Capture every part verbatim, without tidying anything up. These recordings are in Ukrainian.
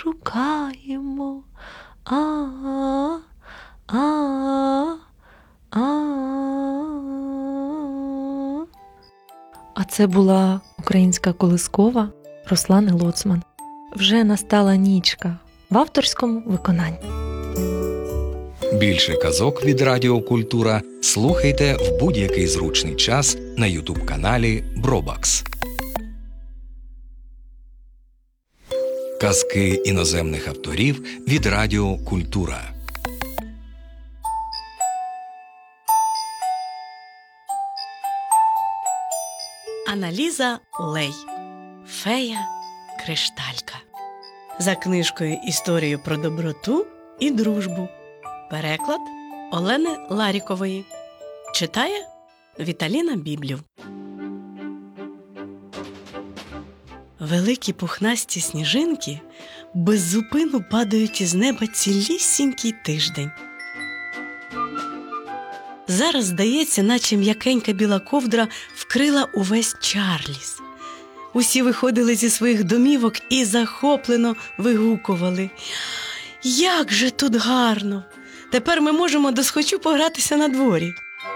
шукаємо. А-а, а-а, а-а. А це була українська колискова Руслани Лоцман. Вже настала нічка в авторському виконанні. Більше казок від Радіо Культура слухайте в будь-який зручний час на ютуб-каналі Бробакс. Казки іноземних авторів від Радіо Культура. Аналіза Лей. Фея Кришталька. За книжкою «Історію про доброту і дружбу». Переклад Олени Ларікової. Читає Віталіна Біблів. Великі пухнасті сніжинки беззупину падають із неба цілісінький тиждень. Зараз, здається, наче м'якенька біла ковдра вкрила увесь Чарльз. Усі виходили зі своїх домівок і захоплено вигукували: «Як же тут гарно! Тепер ми можемо досхочу погратися на дворі!»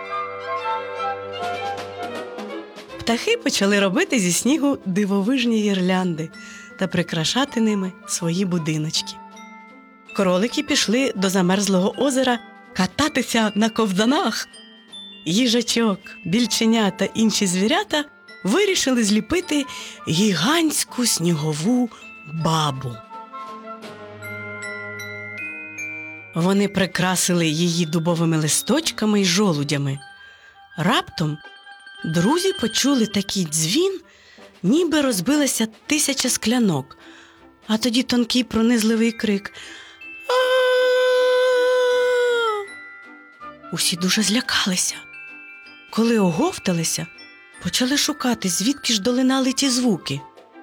Птахи почали робити зі снігу дивовижні гірлянди та прикрашати ними свої будиночки. Кролики пішли до замерзлого озера кататися на ковзанах. Їжачок, більченя та інші звірята вирішили зліпити гігантську снігову бабу. Вони прикрасили її дубовими листочками й жолудями. Раптом друзі почули такий дзвін, ніби розбилася тисяча склянок, а тоді тонкий пронизливий крик: «А-а-а!». Усі дуже злякалися. Коли оговталися, почали шукати, звідки ж долинали ті звуки.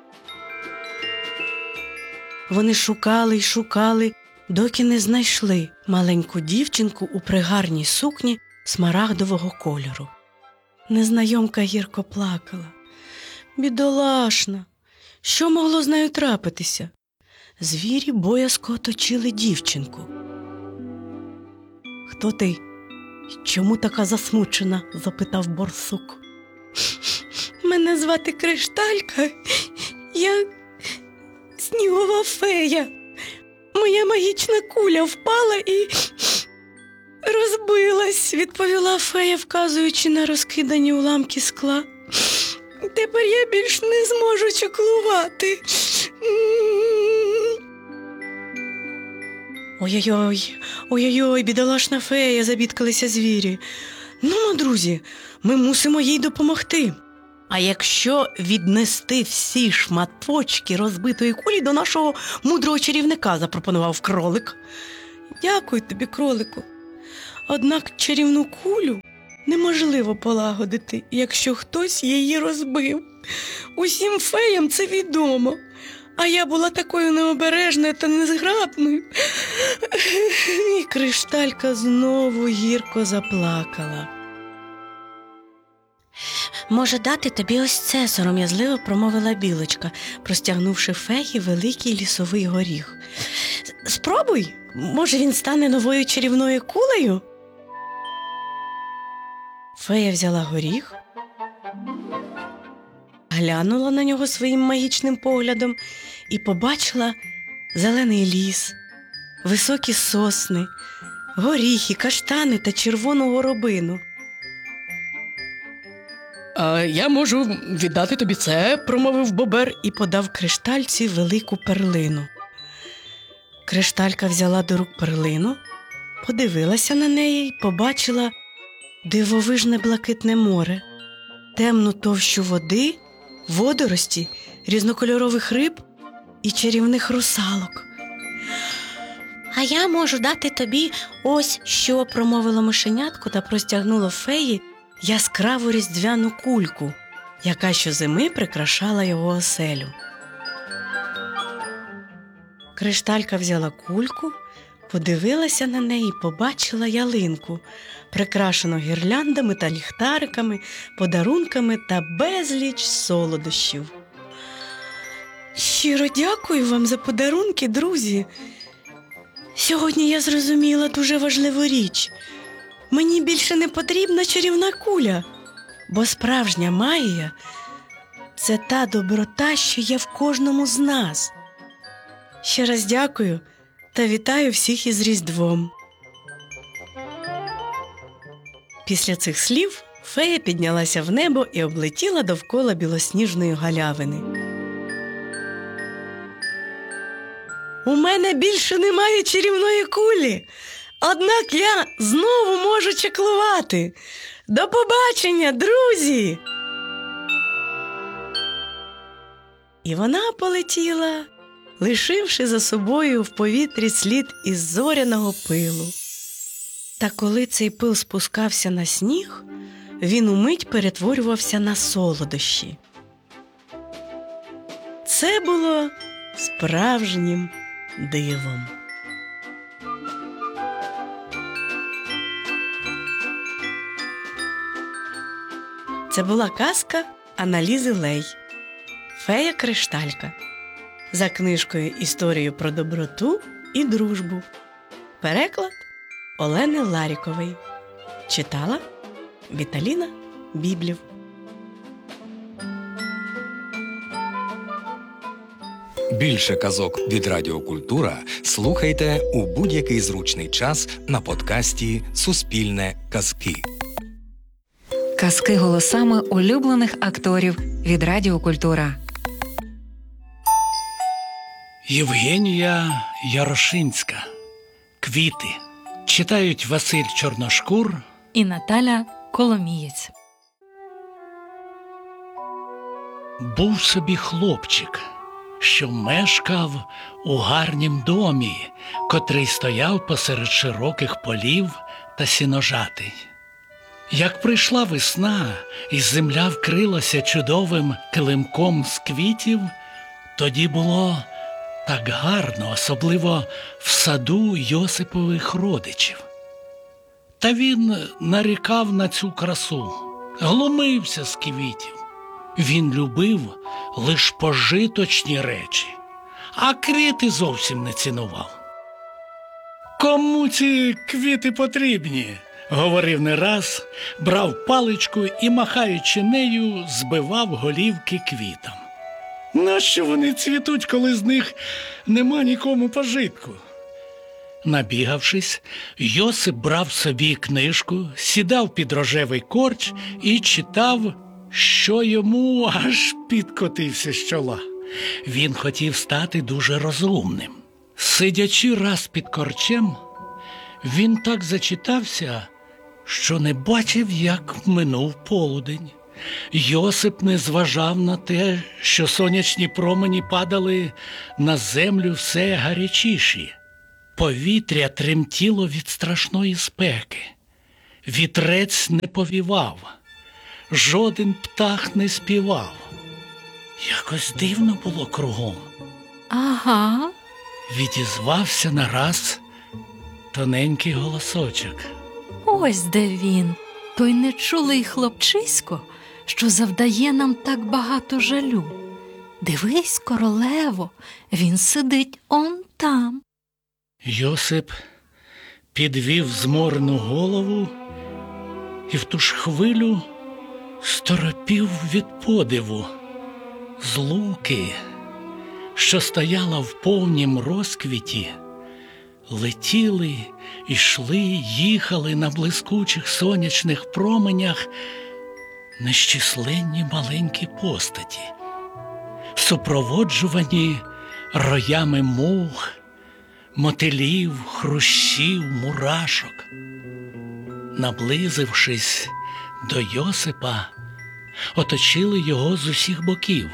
Вони шукали й шукали, доки не знайшли маленьку дівчинку у пригарній сукні смарагдового кольору. Незнайомка гірко плакала. Бідолашна! Що могло з нею трапитися? Звірі боязко оточили дівчинку. «Хто ти? Чому така засмучена?» – запитав борсук. «Мене звати Кришталька. Я снігова фея. Моя магічна куля впала і розбилась», – відповіла фея, вказуючи на розкидані уламки скла. «Тепер я більш не зможу чаклувати». «Ой-ой-ой, ой-ой-ой, бідолашна фея», – забідкалися звірі. «Ну, друзі, ми мусимо їй допомогти. А якщо віднести всі шматочки розбитої кулі до нашого мудрого чарівника», – запропонував кролик. «Дякую тобі, кролику. Однак чарівну кулю неможливо полагодити, якщо хтось її розбив. Усім феям це відомо. А я була такою необережною та незграбною». І Кришталька знову гірко заплакала. «Може дати тобі ось це?» – сором'язливо промовила білочка, простягнувши феї великий лісовий горіх. «Спробуй, може він стане новою чарівною кулею?» Фея взяла горіх, глянула на нього своїм магічним поглядом і побачила зелений ліс, високі сосни, горіхи, каштани та червону горобину. «А я можу віддати тобі це», – промовив бобер і подав Криштальці велику перлину. Кришталька взяла до рук перлину, подивилася на неї й побачила дивовижне блакитне море, темну товщу води, водорості, різнокольорових риб і чарівних русалок. «А я можу дати тобі ось що», – промовило мишенятко та простягнуло феї яскраву різдвяну кульку, яка щозими прикрашала його оселю. Кришталька взяла кульку, подивилася на неї і побачила ялинку, прикрашену гірляндами та ліхтариками, подарунками та безліч солодощів. Щиро дякую вам за подарунки, друзі. Сьогодні я зрозуміла дуже важливу річ. Мені більше не потрібна чарівна куля, бо справжня магія – це та доброта, що є в кожному з нас. Ще раз дякую та вітаю всіх із Різдвом. Після цих слів фея піднялася в небо і облетіла довкола білосніжної галявини. У мене більше немає чарівної кулі, однак я знову можу чаклувати. До побачення, друзі! І вона полетіла, лишивши за собою в повітрі слід із зоряного пилу. Та коли цей пил спускався на сніг, він умить перетворювався на солодощі. Це було справжнім дивом. Це була казка Аналізи Лей «Фея Кришталька» за книжкою «Історію про доброту і дружбу». Переклад Олени Ларікової. Читала Віталіна Біблів. Більше казок від Радіо Культура слухайте у будь-який зручний час на подкасті «Суспільне казки». Казки голосами улюблених акторів від Радіо Культура. Євгенія Ярошинська. Квіти. Читають Василь Чорношкур І Наталя Коломієць. Був собі хлопчик, що мешкав у гарнім домі, котрий стояв посеред широких полів та сіножатий. Як прийшла весна, і земля вкрилася чудовим килимком з квітів, тоді було так гарно, особливо в саду Йосипових родичів. Та він нарікав на цю красу, глумився з квітів. Він любив лиш пожиточні речі, а квіти зовсім не цінував. «Кому ці квіти потрібні?» – говорив не раз, брав паличку і, махаючи нею, збивав голівки квітам. «Нащо вони цвітуть, коли з них нема нікому пожитку?» Набігавшись, Йосип брав собі книжку, сідав під рожевий корч і читав, що йому аж підкотився з чола. Він хотів стати дуже розумним. Сидячи раз під корчем, він так зачитався, що не бачив, як минув полудень. Йосип не зважав на те, що сонячні промені падали на землю все гарячіші. Повітря тремтіло від страшної спеки. Вітрець не повівав. Жоден птах не співав. Якось дивно було кругом. Ага. Відізвався нараз тоненький голосочок. Ось де він, той нечулий хлопчисько, що завдає нам так багато жалю. Дивись, королево, він сидить он там. Йосип підвів зморену голову і в ту ж хвилю сторопів від подиву. З луки, що стояла в повнім розквіті, летіли, ішли, їхали на блискучих сонячних променях нещисленні маленькі постаті, супроводжувані роями мух, мотилів, хрущів, мурашок. Наблизившись до Йосипа, оточили його з усіх боків.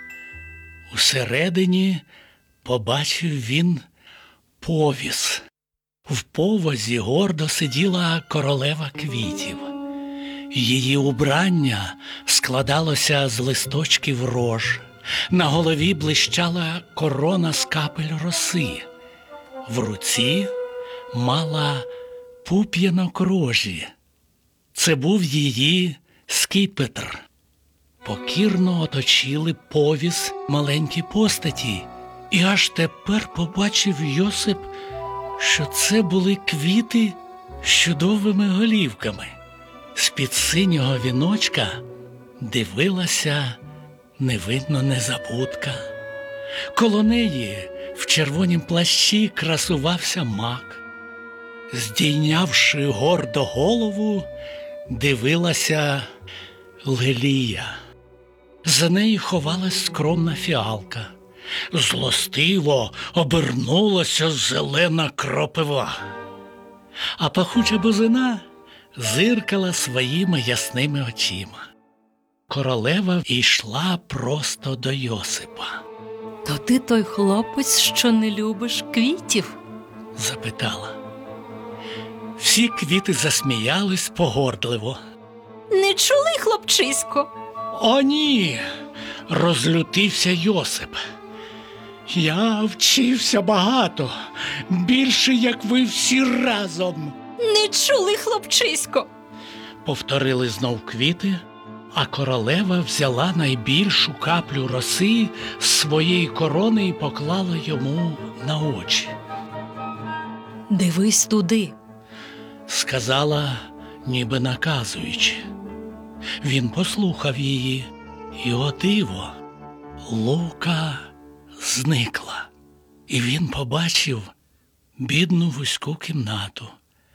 Усередині побачив він повіз. В повозі гордо сиділа королева квітів. Її убрання складалося з листочків рож. На голові блищала корона з капель роси. В руці мала пуп'янок рожі. Це був її скіпетр. Покірно оточили повіз маленькі постаті І аж тепер побачив Йосип, що це були квіти з чудовими голівками. З-під синього віночка дивилася невидно незабудка. Коло неї в червонім плащі красувався мак. Здійнявши гордо голову, дивилася лилія. За нею ховалась скромна фіалка. Злостиво обернулася зелена кропива. А пахуча бузина зиркала своїми ясними очима. Королева йшла просто до Йосипа. То ти той хлопець, що не любиш квітів? Запитала. Всі квіти засміялись погордливо. Не чули, хлопчисько? О, ні! Розлютився Йосип. Я вчився багато, більше, як ви всі разом. Не чули, хлопчисько? Повторили знов квіти, а королева взяла найбільшу каплю роси з своєї корони і поклала йому на очі. Дивись туди. Сказала, ніби наказуючи. Він послухав її, і, о диво, лука зникла, і він побачив бідну вузьку кімнату.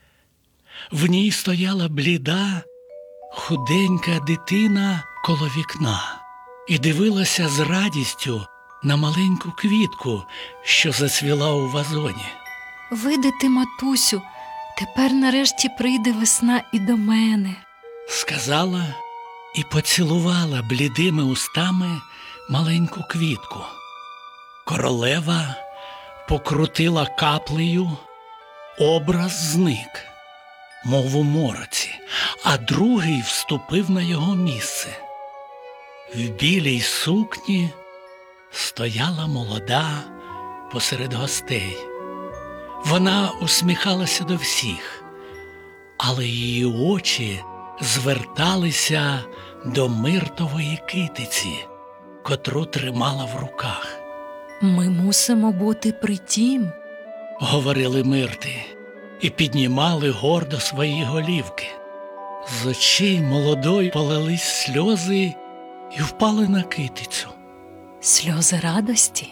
В ній стояла бліда, худенька дитина коло вікна і дивилася з радістю на маленьку квітку, що зацвіла у вазоні. Видите, матусю, тепер нарешті прийде весна і до мене. Сказала і поцілувала блідими устами маленьку квітку. Королева покрутила каплею, образ зник, мов у мороці, а другий вступив на його місце. В білій сукні стояла молода посеред гостей. Вона усміхалася до всіх, але її очі зверталися до миртової китиці, котру тримала в руках. Ми мусимо бути при тім, Говорили мирти і піднімали гордо свої голівки. З очей молодої полились сльози і впали на китицю. сльози радості.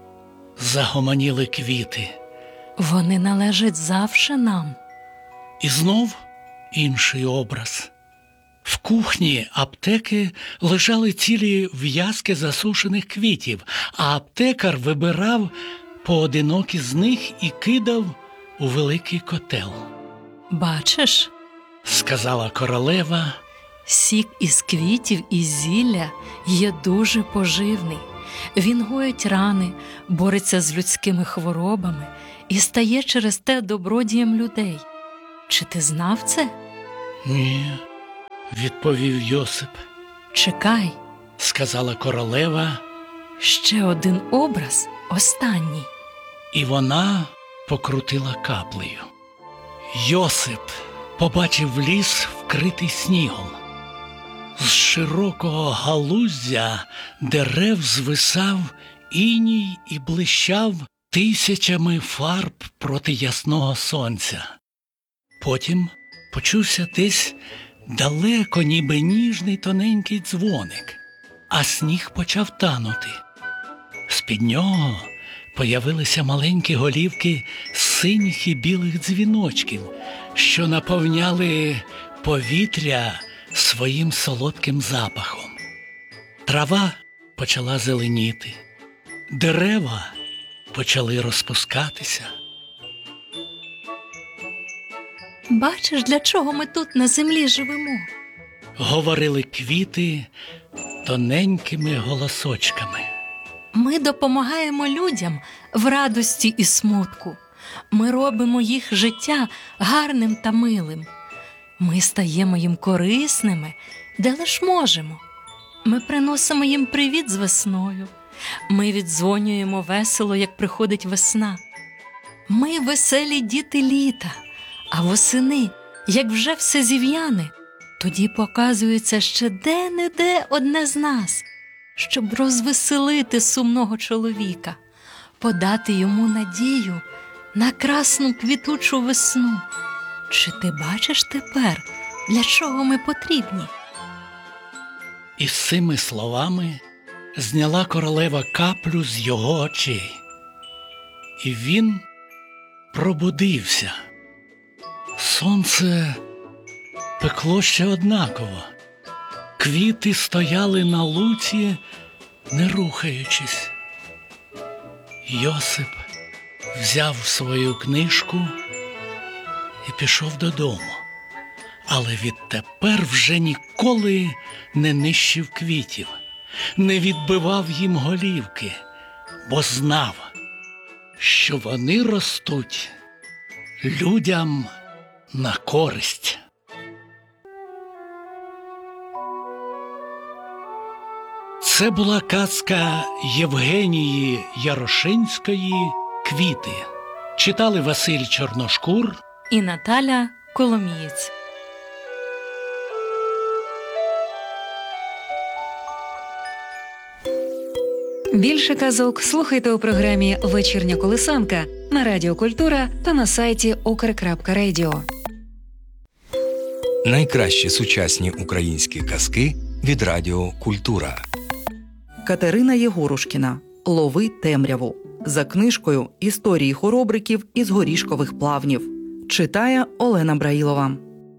Загомоніли квіти. Вони належать завше нам. І знов інший образ. В кухні аптеки лежали цілі в'язки засушених квітів, а аптекар вибирав поодинокі з них і кидав у великий котел. Бачиш, Сказала королева, сік із квітів і зілля є дуже поживний. Він гоїть рани, бореться з людськими хворобами і стає через те добродієм людей. Чи ти знав це? ні, відповів Йосип. Чекай, Сказала королева, ще один образ, останній. і вона покрутила каплею. Йосип побачив ліс, вкритий снігом. З широкого галуздя дерев звисав іній і блищав тисячами фарб проти ясного сонця. Потім почувся десь далеко, ніби ніжний тоненький дзвоник, а сніг почав танути. З-під нього появилися маленькі голівки синіх і білих дзвіночків, що наповняли повітря своїм солодким запахом. Трава почала зеленіти, дерева почали розпускатися. Бачиш, для чого ми тут на землі живемо? Говорили квіти тоненькими голосочками. Ми допомагаємо людям в радості і смутку. Ми робимо їх життя гарним та милим. Ми стаємо їм корисними, де лиш можемо. Ми приносимо їм привіт з весною. Ми віддзвонюємо весело, як приходить весна. Ми веселі діти літа, а восени, як вже все зів'яне, тоді показується ще де-не-де одне з нас, щоб розвеселити сумного чоловіка. подати йому надію на красну квітучу весну. Чи ти бачиш тепер, для чого ми потрібні? І з цими словами зняла королева каплю з його очей. І він пробудився. Сонце пекло ще однаково. Квіти стояли на луці, не рухаючись. Йосип взяв свою книжку і пішов додому. Але відтепер вже ніколи не нищив квітів, не відбивав їм голівки, бо знав, що вони ростуть людям на користь. Це була казка Євгенії Ярошинської «Квіти». Читали Василь Чорношкур І Наталя Коломієць. Більше казок слухайте у програмі «Вечірня колисанка» на Радіо Культура та на сайті укр крапка радіо. Найкращі сучасні українські казки від Радіо Культура. Катерина Єгорушкіна «Лови темряву» за книжкою «Історії хоробриків із горішкових плавнів». Читає Олена Браїлова.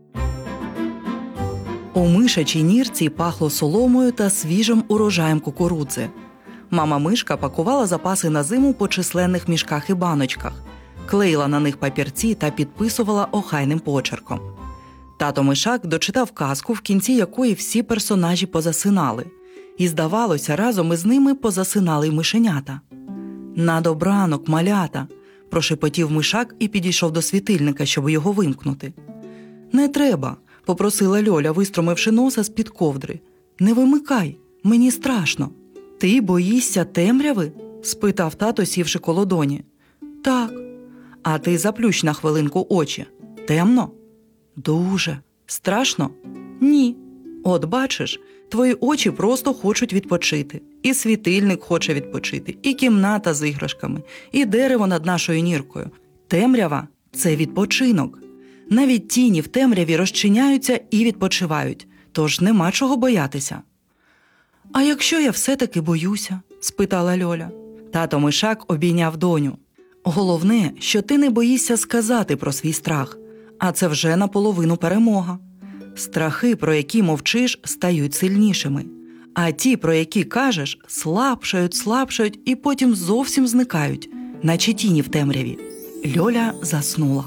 У мишачій нірці пахло соломою та свіжим урожаєм кукурудзи. Мама мишка пакувала запаси на зиму по численних мішках і баночках, клеїла на них папірці та підписувала охайним почерком. Тато мишак дочитав казку, в кінці якої всі персонажі позасинали. І, здавалося, разом із ними позасинали й мишенята. «На добранок, малята!» – прошепотів мишак і підійшов до світильника, щоб його вимкнути. «Не треба!» – попросила Льоля, вистромивши носа з-під ковдри. «Не вимикай! Мені страшно!» «Ти боїшся темряви?» – спитав тато, сівши коло доні. «Так». «А ти заплющ на хвилинку очі. Темно?» «Дуже. Страшно?» «Ні. От бачиш, твої очі просто хочуть відпочити. І світильник хоче відпочити, і кімната з іграшками, і дерево над нашою ніркою. Темрява – це відпочинок. Навіть тіні в темряві розчиняються і відпочивають, тож нема чого боятися». «А якщо я все-таки боюся?» – спитала Льоля. Тато мишак обійняв доню. «Головне, що ти не боїшся сказати про свій страх, а це вже наполовину перемога. Страхи, про які мовчиш, стають сильнішими, а ті, про які кажеш, слабшають, слабшають і потім зовсім зникають, наче тіні в темряві». Льоля заснула.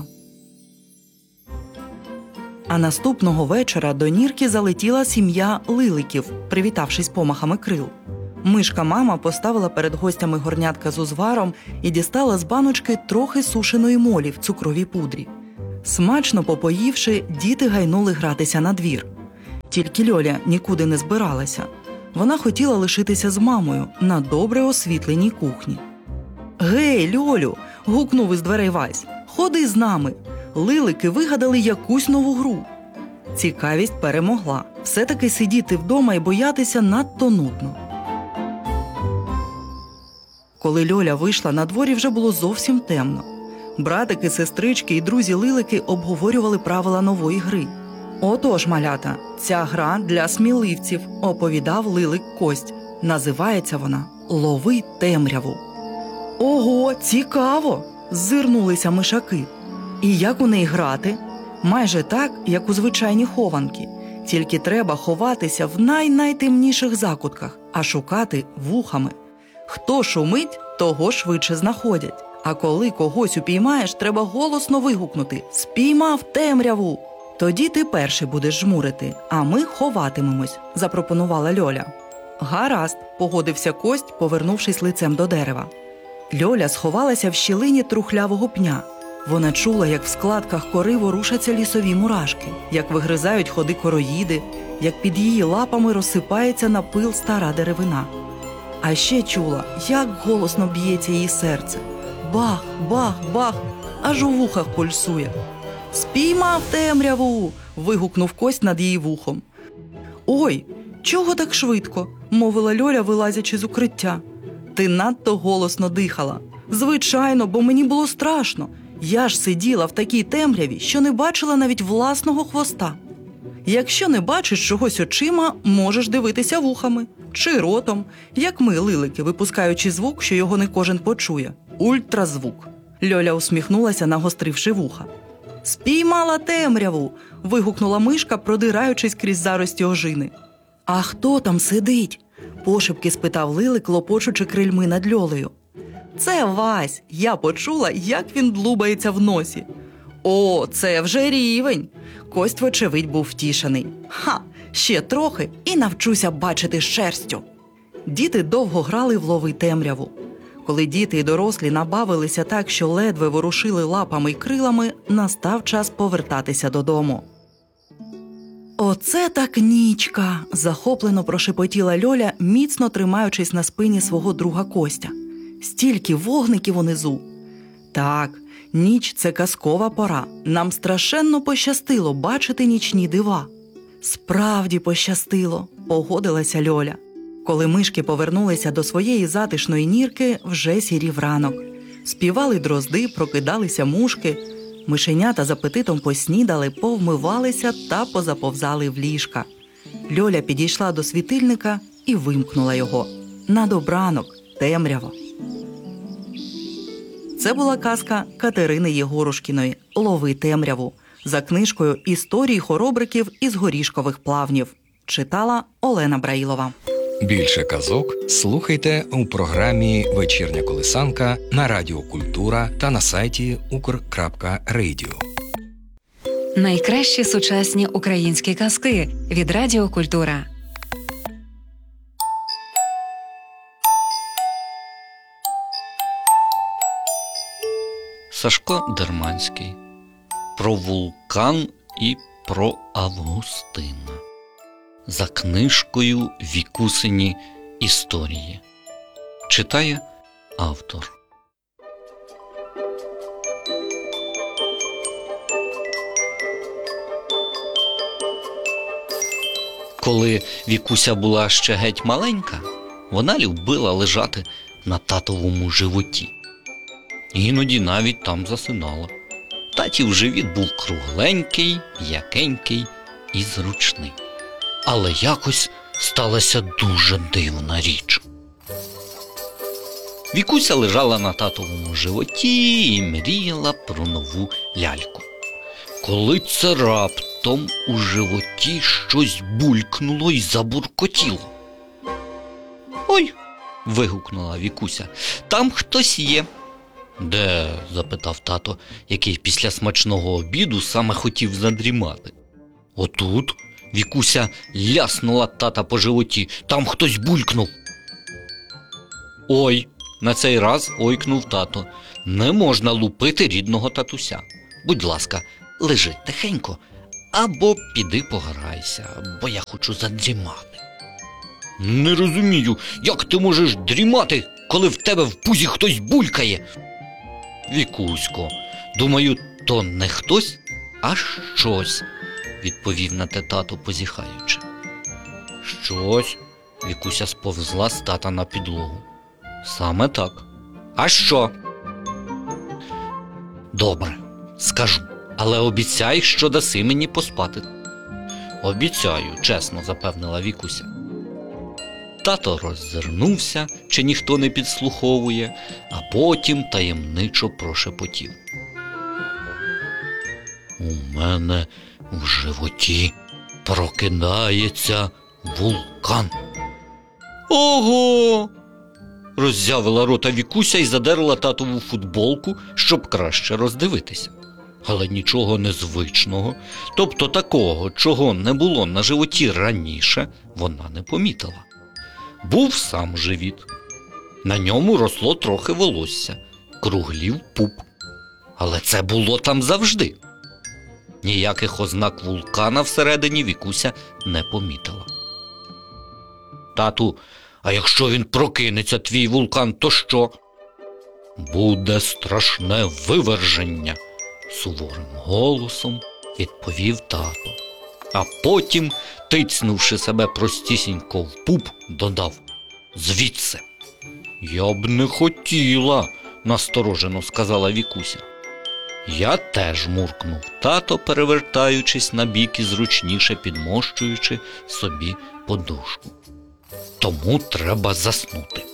А наступного вечора до нірки залетіла сім'я лиликів, привітавшись помахами крил. Мишка-мама поставила перед гостями горнятка з узваром і дістала з баночки трохи сушеної молі в цукровій пудрі. Смачно попоївши, діти гайнули гратися на двір. Тільки Льоля нікуди не збиралася. Вона хотіла лишитися з мамою на добре освітленій кухні. «Гей, Льолю!» – гукнув із дверей Вась. «Ходи з нами!» Лилики вигадали якусь нову гру. Цікавість перемогла. Все-таки сидіти вдома і боятися надто нудно. Коли Льоля вийшла, на дворі вже було зовсім темно. Братики, сестрички і друзі-лилики обговорювали правила нової гри. «Отож, малята, ця гра для сміливців», – оповідав лилик Кость. Називається вона «Лови темряву». «Ого, цікаво!» – зирнулися мишаки. «І як у неї грати?» «Майже так, як у звичайні хованки. Тільки треба ховатися в най-найтемніших закутках, а шукати вухами. Хто шумить, того швидше знаходять. А коли когось упіймаєш, треба голосно вигукнути «Спіймав темряву!» «Тоді ти перший будеш жмурити, а ми ховатимемось», – запропонувала Льоля. «Гаразд», – погодився Кость, повернувшись лицем до дерева. Льоля сховалася в щілині трухлявого пня. Вона чула, як в складках кори ворушаться лісові мурашки, як вигризають ходи короїди, як під її лапами розсипається на пил стара деревина. А ще чула, як голосно б'ється її серце. Бах, бах, бах, аж у вухах пульсує. «Спіймав темряву!» – вигукнув Кость над її вухом. «Ой, чого так швидко?» – мовила Льоля, вилазячи з укриття. «Ти надто голосно дихала. Звичайно, бо мені було страшно. Я ж сиділа в такій темряві, що не бачила навіть власного хвоста. Якщо не бачиш чогось очима, можеш дивитися вухами чи ротом, як ми, лилики, випускаючи звук, що його не кожен почує. Ультразвук. Льоля усміхнулася, нагостривши вуха. «Спіймала темряву!» – вигукнула мишка, продираючись крізь зарості ожини. «А хто там сидить?» – пошепки спитав лилик, лопочучи крильми над Льолею. «Це Вась!» – я почула, як він длубається в носі. «О, це вже рівень!» Кость, вочевидь, був втішений. «Ха! Ще трохи і навчуся бачити шерстю!» Діти довго грали в лови темряву. Коли діти й дорослі набавилися так, що ледве ворушили лапами й крилами, настав час повертатися додому. «Оце так нічка!» – захоплено прошепотіла Льоля, міцно тримаючись на спині свого друга Костя. «Стільки вогників унизу!» «Так, ніч – це казкова пора. Нам страшенно пощастило бачити нічні дива». «Справді пощастило!» – погодилася Льоля. Коли мишки повернулися до своєї затишної нірки, вже сірів ранок. Співали дрозди, прокидалися мушки. Мишенята з апетитом поснідали, повмивалися та позаповзали в ліжка. Льоля підійшла до світильника і вимкнула його. На добранок, темрява. Це була казка Катерини Єгорушкіної «Лови темряву» за книжкою «Історії хоробриків із горішкових плавнів». Читала Олена Браїлова. Більше казок слухайте у програмі «Вечірня колисанка» на Радіо Культура та на сайті укр крапка радіо. Найкращі сучасні українські казки від Радіо Культура. Сашко Дерманський. Про вулкан і про Августина. За книжкою Вікусині історії. Читає автор. Коли Вікуся була ще геть маленька, вона любила лежати на татовому животі. Іноді навіть там засинала. Татів живіт був кругленький, м'якенький і зручний. Але якось сталася дуже дивна річ. Вікуся лежала на татовому животі і мріяла про нову ляльку. Коли це раптом у животі щось булькнуло і забуркотіло. «Ой!» – вигукнула Вікуся. «Там хтось є!» «Де?» – запитав тато, який після смачного обіду саме хотів задрімати. «Отут!» – Вікуся ляснула тата по животі. «Там хтось булькнув!» «Ой!» – на цей раз ойкнув тато. «Не можна лупити рідного татуся. Будь ласка, лежи тихенько, або піди пограйся, бо я хочу задрімати». «Не розумію, як ти можеш дрімати, коли в тебе в пузі хтось булькає?» «Вікусько, думаю, то не хтось, а щось», – відповів на те тато, позіхаючи. «Щось?» – Вікуся сповзла з тата на підлогу. «Саме так. А що?» «Добре, скажу, але обіцяй, що даси мені поспати». «Обіцяю», – чесно запевнила Вікуся. Тато роззирнувся, чи ніхто не підслуховує, а потім таємничо прошепотів. «У мене в животі прокидається вулкан». «Ого!» – роззявила рота Вікуся і задерла татову футболку, щоб краще роздивитися. Але нічого незвичного, тобто такого, чого не було на животі раніше, вона не помітила. Був сам живіт. На ньому росло трохи волосся, круглів пуп. Але це було там завжди. Ніяких ознак вулкана всередині Вікуся не помітила. «Тату, а якщо він прокинеться, твій вулкан, то що?» «Буде страшне виверження», – суворим голосом відповів тато. А потім, тицнувши себе простісінько в пуп, додав: «Звідси». «Я б не хотіла», насторожено сказала Вікуся. Я теж муркнув тато, перевертаючись на бік і зручніше підмощуючи собі подушку. Тому треба заснути.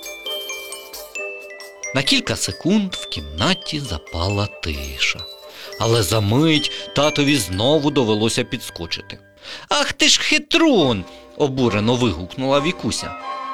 На кілька секунд в кімнаті запала тиша. Але за мить татові знову довелося підскочити. «Ах ти ж хитрун!» – обурено вигукнула Вікуся.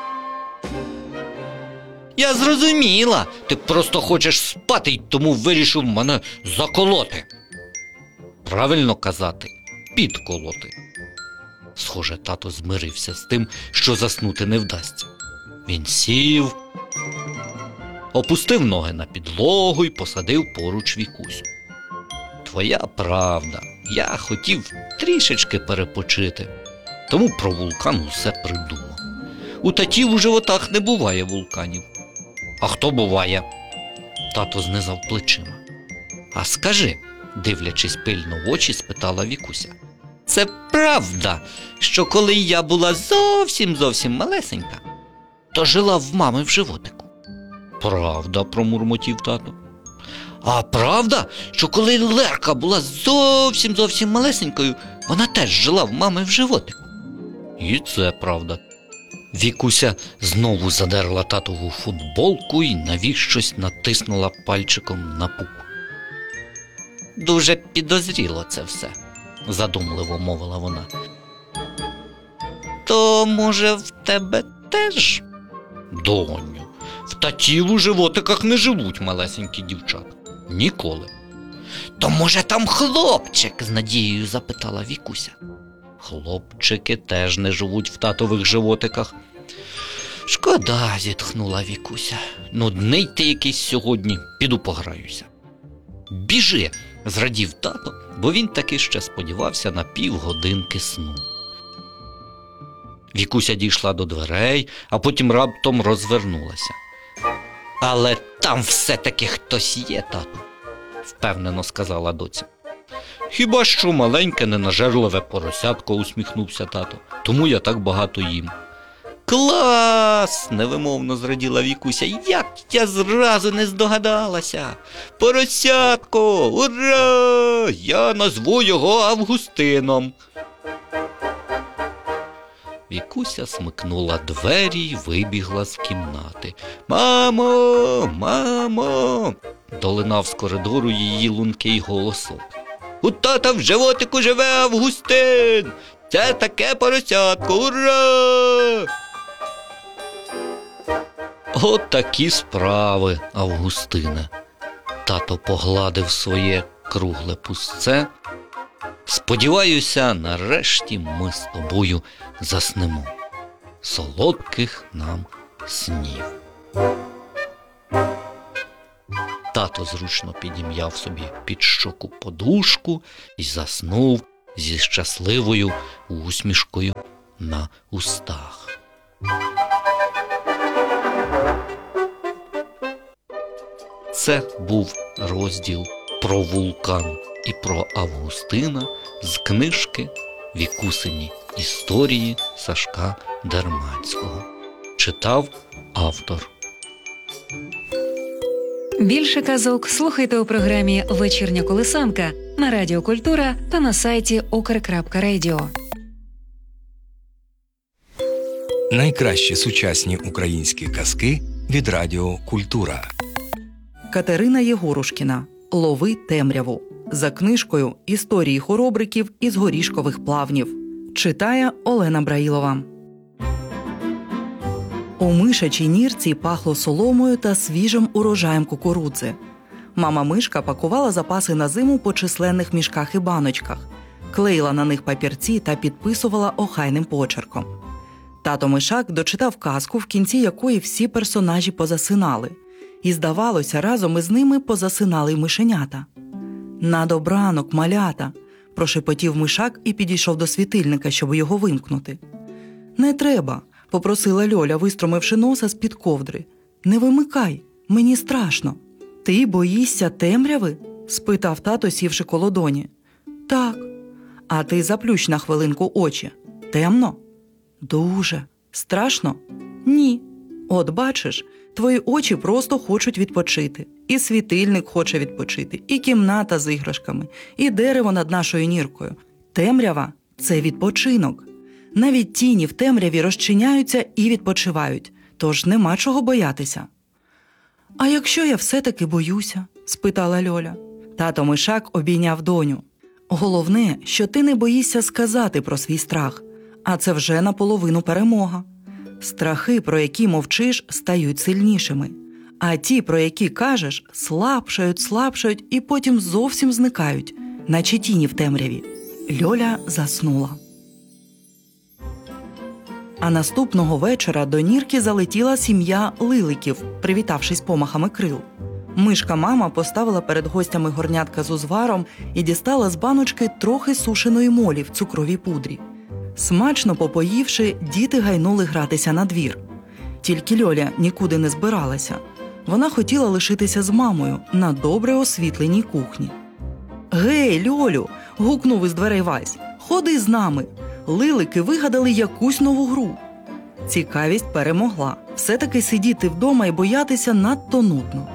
«Я зрозуміла, ти просто хочеш спати й тому вирішив мене заколоти». Правильно казати – підколоти. Схоже, тато змирився з тим, що заснути не вдасться. Він сів, опустив ноги на підлогу й посадив поруч Вікусю. Твоя правда, я хотів трішечки перепочити, тому про вулкан усе придумав. У татів у животах не буває вулканів. А хто буває? Тато знизав плечима. А скажи, дивлячись пильно в очі, спитала Вікуся. Це правда, що коли я була зовсім-зовсім малесенька, то жила в мами в животику? Правда, промурмотів тато. А правда, що коли Лерка була зовсім-зовсім малесенькою, вона теж жила в мами в животику? І це правда. Вікуся знову задерла татову футболку і навіщось натиснула пальчиком на пуп. Дуже підозріло це все, задумливо мовила вона. То, може, в тебе теж? Доню, в татів у животиках не живуть малесенькі дівчата. Ніколи. То, може, там хлопчик? З надією запитала Вікуся. Хлопчики теж не живуть в татових животиках. Шкода, зітхнула Вікуся. Нудний ти якийсь сьогодні, піду пограюся. Біжи, зрадів тато, бо він таки ще сподівався на півгодинки сну. Вікуся дійшла до дверей, а потім раптом розвернулася. Але там все-таки хтось є, тату, впевнено сказала доця. Хіба що маленьке ненажерливе поросятко, усміхнувся тато. Тому я так багато їм. Клас! Невимовно зраділа Вікуся. Як я зразу не здогадалася. Поросятко! Ура! Я назву його Августином. Вікуся смикнула двері й вибігла з кімнати. Мамо! Мамо! Долинав з коридору її лункий голосок. У тата в животику живе Августин! Це таке поросятко! Ура! От такі справи, Августине. Тато погладив своє кругле пузце. Сподіваюся, нарешті ми з тобою заснемо. Солодких нам снів. Тато зручно підім'яв собі під щоку подушку і заснув зі щасливою усмішкою на устах. Це був розділ про вулкан і про Августина з книжки «Вікусині історії» Сашка Дерманського. Читав автор. Більше казок слухайте у програмі «Вечірня колисанка» на Радіо Культура та на сайті укр крапка радіо. Найкращі сучасні українські казки від Радіо Культура. Катерина Єгорушкіна «Лови темряву» за книжкою «Історії хоробриків із горішкових плавнів». Читає Олена Браїлова. У мишачій нірці пахло соломою та свіжим урожаєм кукурудзи. Мама мишка пакувала запаси на зиму по численних мішках і баночках, клеїла на них папірці та підписувала охайним почерком. Тато мишак дочитав казку, в кінці якої всі персонажі позасинали. І, здавалося, разом із ними позасинали й мишенята. «На добранок, малята!» – прошепотів мишак і підійшов до світильника, щоб його вимкнути. «Не треба!» – попросила Льоля, вистромивши носа з-під ковдри. «Не вимикай, мені страшно». «Ти боїшся темряви?» – спитав тато, сівши коло доні. «Так». «А ти заплющ на хвилинку очі. Темно?» «Дуже. Страшно?» «Ні. От бачиш, Твої очі просто хочуть відпочити. І світильник хоче відпочити, і кімната з іграшками, і дерево над нашою ніркою. Темрява – це відпочинок. Навіть тіні в темряві розчиняються і відпочивають, тож нема чого боятися. «А якщо я все-таки боюся?» – спитала Льоля. Тато Мишак обійняв доню. «Головне, що ти не боїшся сказати про свій страх, а це вже наполовину перемога. Страхи, про які мовчиш, стають сильнішими, а ті, про які кажеш, слабшають, слабшають і потім зовсім зникають, наче тіні в темряві». Льоля заснула. А наступного вечора до нірки залетіла сім'я лиликів, привітавшись помахами крил. Мишка-мама поставила перед гостями горнятка з узваром і дістала з баночки трохи сушеної молі в цукровій пудрі. Смачно попоївши, діти гайнули гратися на двір. Тільки Льоля нікуди не збиралася. Вона хотіла лишитися з мамою на добре освітленій кухні. «Гей, Льолю!» – гукнув із дверей Вась. «Ходи з нами!» Лилики вигадали якусь нову гру. Цікавість перемогла. Все-таки сидіти вдома і боятися надто нудно.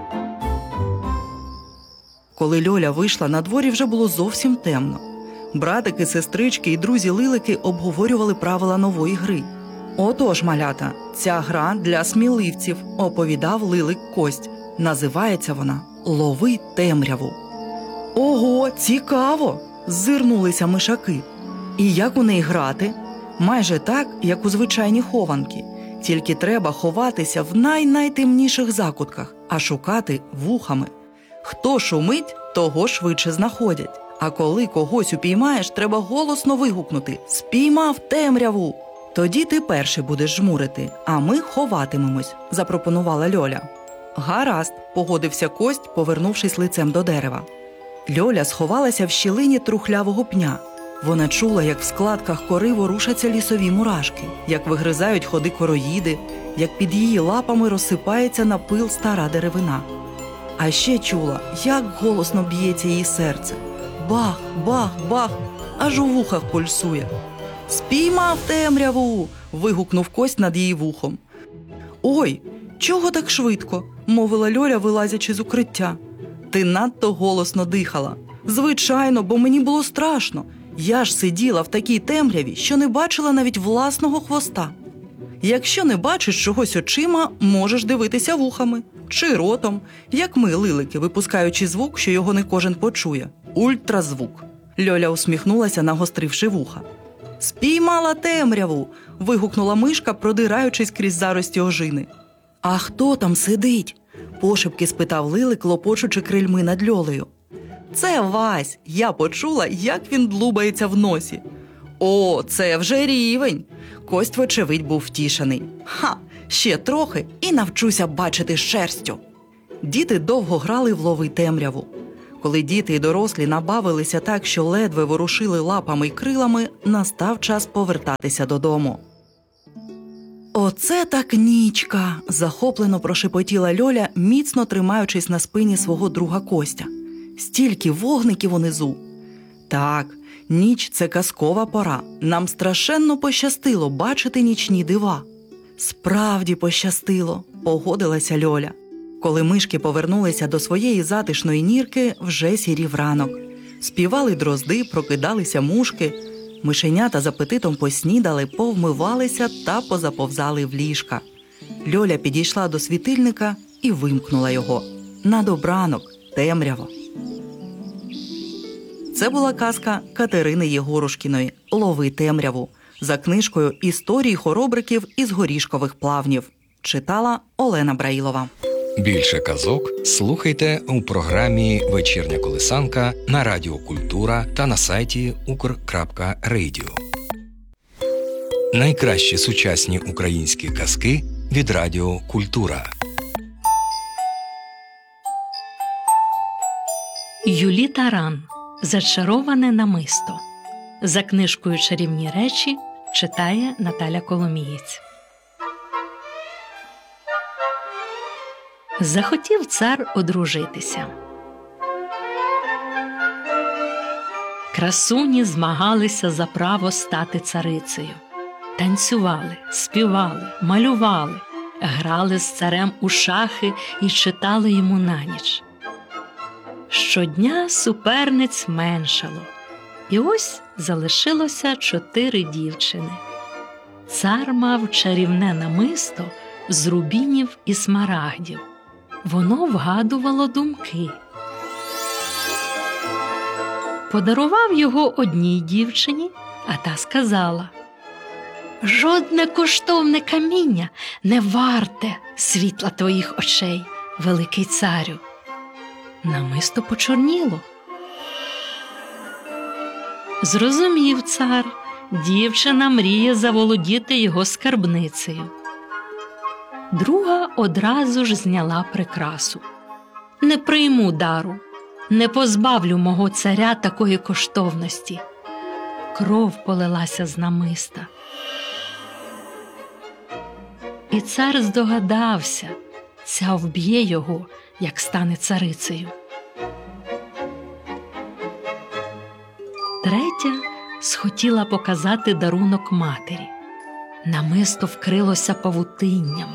Коли Льоля вийшла, на дворі вже було зовсім темно. Братики, сестрички і друзі-лилики обговорювали правила нової гри. «Отож, малята, ця гра для сміливців», – оповідав лилик Кость. Називається вона «Лови темряву». «Ого, цікаво!» – зирнулися мишаки. «І як у неї грати?» «Майже так, як у звичайні хованки. Тільки треба ховатися в най-найтемніших закутках, а шукати вухами. Хто шумить, того швидше знаходять. А коли когось упіймаєш, треба голосно вигукнути «Спіймав темряву!» «Тоді ти перший будеш жмурити, а ми ховатимемось», – запропонувала Льоля. «Гаразд», – погодився Кость, повернувшись лицем до дерева. Льоля сховалася в щілині трухлявого пня. Вона чула, як в складках кори ворушаться лісові мурашки, як вигризають ходи короїди, як під її лапами розсипається на пил стара деревина. А ще чула, як голосно б'ється її серце. Бах, бах, бах, аж у вухах пульсує. «Спіймав темряву!» – вигукнув Кость над її вухом. «Ой, чого так швидко?» – мовила Льоля, вилазячи з укриття. «Ти надто голосно дихала». «Звичайно, бо мені було страшно. Я ж сиділа в такій темряві, що не бачила навіть власного хвоста». «Якщо не бачиш чогось очима, можеш дивитися вухами. Чи ротом, як ми, лилики, випускаючи звук, що його не кожен почує. Ультразвук». Льоля усміхнулася, нагостривши вуха. «Спіймала темряву!» – вигукнула мишка, продираючись крізь зарості ожини. «А хто там сидить?» – пошепки спитав лилик, лопочучи крильми над Льолею. «Це Вась!» – я почула, як він длубається в носі. «О, це вже рівень!» Кость, вочевидь, був втішений. «Ха! Ще трохи і навчуся бачити шерстю!» Діти довго грали в «Лови темряву». Коли діти і дорослі набавилися так, що ледве ворушили лапами й крилами, настав час повертатися додому. «Оце так нічка!» – захоплено прошепотіла Льоля, міцно тримаючись на спині свого друга Костя. «Стільки вогників унизу!» «Так, ніч – це казкова пора. Нам страшенно пощастило бачити нічні дива». «Справді пощастило!» – погодилася Льоля. Коли мишки повернулися до своєї затишної нірки, вже сірів ранок. Співали дрозди, прокидалися мушки. Мишенята з апетитом поснідали, повмивалися та позаповзали в ліжка. Льоля підійшла до світильника і вимкнула його. На добранок, темрява. Це була казка Катерини Єгорушкіної «Лови темряву» за книжкою «Історії хоробриків із горішкових плавнів». Читала Олена Браїлова. Більше казок слухайте у програмі «Вечірня колисанка» на Радіо Культура та на сайті укр крапка радіо. Найкращі сучасні українські казки від Радіо Культура. Юлі Таран. Зачароване намисто. За книжкою «Чарівні речі» читає Наталя Коломієць. Захотів цар одружитися. Красуні змагалися за право стати царицею. Танцювали, співали, малювали, грали з царем у шахи і читали йому на ніч. Щодня суперниць меншало, і ось залишилося чотири дівчини. Цар мав чарівне намисто з рубінів і смарагдів. Воно вгадувало думки. Подарував його одній дівчині, а та сказала: «Жодне коштовне каміння не варте світла твоїх очей, великий царю». Намисто почорніло. Зрозумів цар, дівчина мріє заволодіти його скарбницею. Друга одразу ж зняла прикрасу. «Не прийму дару, не позбавлю мого царя такої коштовності». Кров полилася з намиста. І цар здогадався, ця вб'є його, як стане царицею. Третя схотіла показати дарунок матері. Намисто вкрилося павутинням.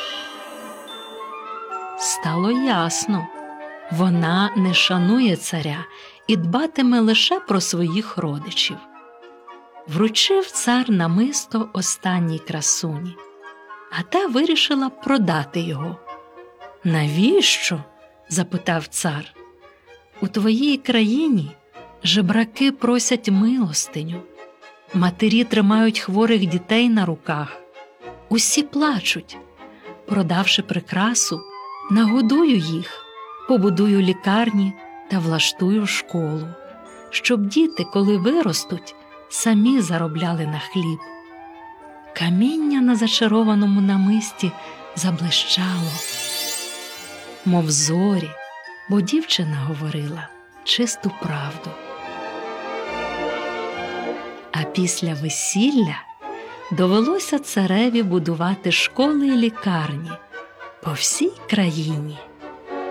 Стало ясно, вона не шанує царя і дбатиме лише про своїх родичів. Вручив цар намисто останній красуні, а та вирішила продати його. «Навіщо?» – запитав цар. «У твоїй країні жебраки просять милостиню, матері тримають хворих дітей на руках, усі плачуть. Продавши прикрасу, нагодую їх, побудую лікарні та влаштую школу, щоб діти, коли виростуть, самі заробляли на хліб». Каміння на зачарованому намисті заблищало, мов зорі, бо дівчина говорила чисту правду. А після весілля довелося цареві будувати школи й лікарні по всій країні.